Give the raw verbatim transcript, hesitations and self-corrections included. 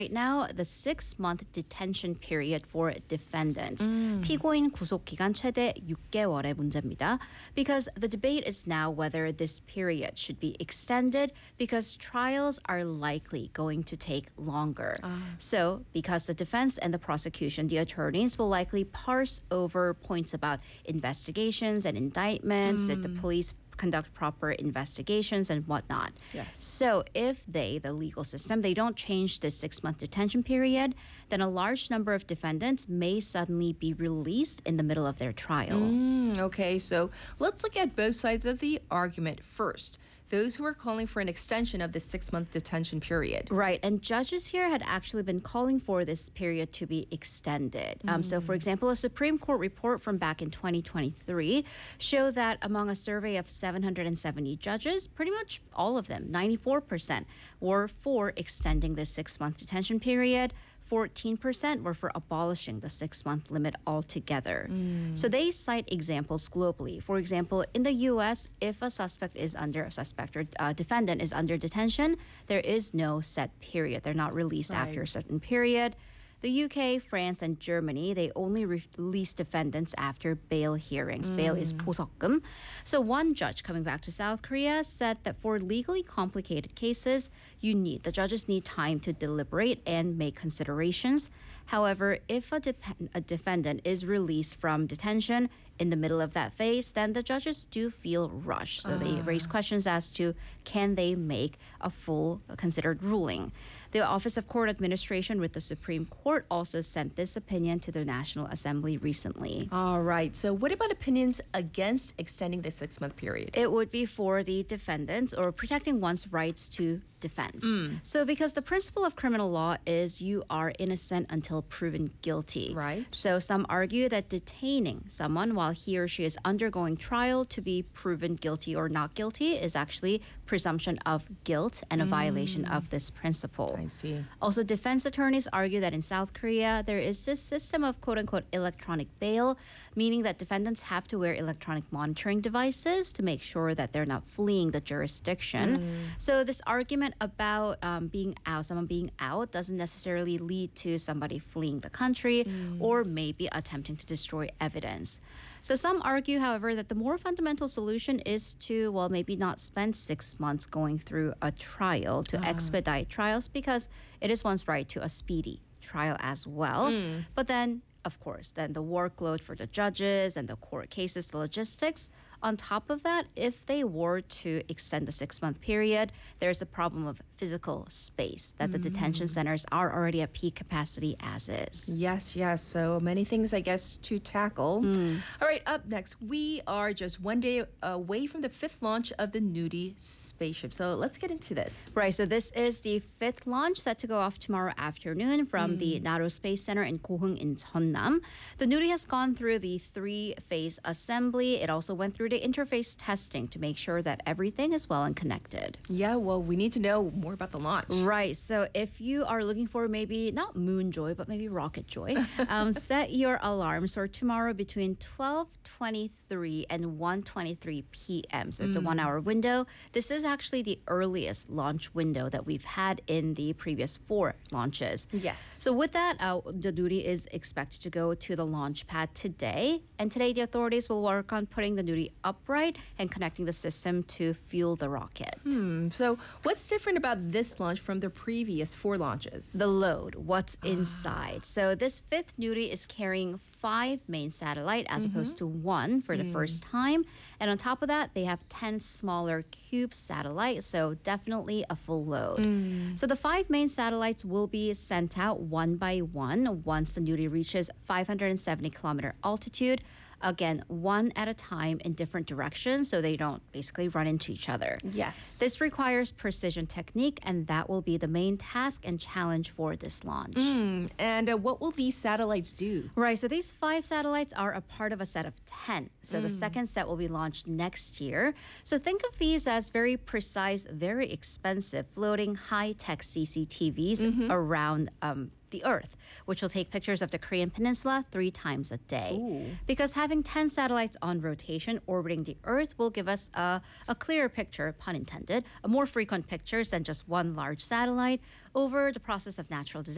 Right now, the six-month detention period for defendants. 음. 피고인 구속기간 최대 육 개월의 문제입니다. Because the debate is now whether this period should be extended because trials are likely going to take longer. Ah. So, because the defense and the prosecution, the attorneys will likely parse over points about investigations and indictments, that the police conduct proper investigations and whatnot. Yes. So if they, the legal system, they don't change the six-month detention period, then a large number of defendants may suddenly be released in the middle of their trial. Mm, okay, so let's look at both sides of the argument first. Those who are calling for an extension of the six-month detention period. Right, and judges here had actually been calling for this period to be extended. Um, so, for example, a Supreme Court report from back in twenty twenty-three showed that among a survey of seven hundred seventy judges, pretty much all of them, ninety-four percent, were for extending this six-month detention period. fourteen percent were for abolishing the six-month limit altogether. Mm. So they cite examples globally. For example, in the U S, if a suspect is under a suspect or uh, defendant is under detention, there is no set period. They're not released Right. after a certain period. The U K, France, and Germany, they only re- release defendants after bail hearings. Bail is 보석금. So one judge coming back to South Korea said that for legally complicated cases, you need, the judges need time to deliberate and make considerations. However, if a, dep- a defendant is released from detention in the middle of that phase, then the judges do feel rushed. So they raise questions as to can they make a full uh, considered ruling. The Office of Court Administration with the Supreme Court also sent this opinion to the National Assembly recently. All right, so what about opinions against extending the six-month period? It would be for the defendants or protecting one's rights to defense. So because the principle of criminal law is you are innocent until proven guilty. Right. So some argue that detaining someone while he or she is undergoing trial to be proven guilty or not guilty is actually presumption of guilt and a violation of this principle. I see. Also, defense attorneys argue that in South Korea, there is this system of quote-unquote electronic bail, meaning that defendants have to wear electronic monitoring devices to make sure that they're not fleeing the jurisdiction. So this argument about um, being out, someone being out, doesn't necessarily lead to somebody fleeing the country or maybe attempting to destroy evidence. So some argue, however, that the more fundamental solution is to, well, maybe not spend six months going through a trial to expedite trials because it is one's right to a speedy trial as well. But then, of course, then the workload for the judges and the court cases, the logistics. On top of that, if they were to extend the six-month period, there's a problem of physical space, that the detention centers are already at peak capacity as is. Yes, yes. So many things, I guess, to tackle. All right, up next, we are just one day away from the fifth launch of the Nuri spaceship. So let's get into this. Right, so this is the fifth launch set to go off tomorrow afternoon from the Naro Space Center in Kohung in Jeonnam. The Nuri has gone through the three-phase assembly. It also went through the interface testing to make sure that everything is well and connected. Yeah, well, we need to know more about the launch. Right. So if you are looking for maybe not moon joy, but maybe rocket joy, um, set your alarms for tomorrow between twelve twenty-three and one twenty-three p.m. So it's a one-hour window. This is actually the earliest launch window that we've had in the previous four launches. Yes. So with that, uh, the Nuri is expected to go to the launch pad today. And today, the authorities will work on putting the Nuri upright and connecting the system to fuel the rocket. Hmm, so what's different about this launch from the previous four launches? The load, what's inside. So this fifth Nuri is carrying five main satellite as opposed to one for the first time. And on top of that, they have ten smaller cube satellites, so definitely a full load. So the five main satellites will be sent out one by one once the Nuri reaches five hundred seventy kilometer altitude. Again, one at a time in different directions so they don't basically run into each other. Yes. This requires precision technique, and that will be the main task and challenge for this launch. Hmm, and uh, what will these satellites do? Right, so these five satellites are a part of a set of ten. So the second set will be launched next year. So think of these as very precise, very expensive, floating high-tech C C T Vs around um, the Earth, which will take pictures of the Korean Peninsula three times a day. Ooh. Because having ten satellites on rotation orbiting the Earth will give us a, a clearer picture, pun intended, a more frequent pictures than just one large satellite over the process of natural disaster.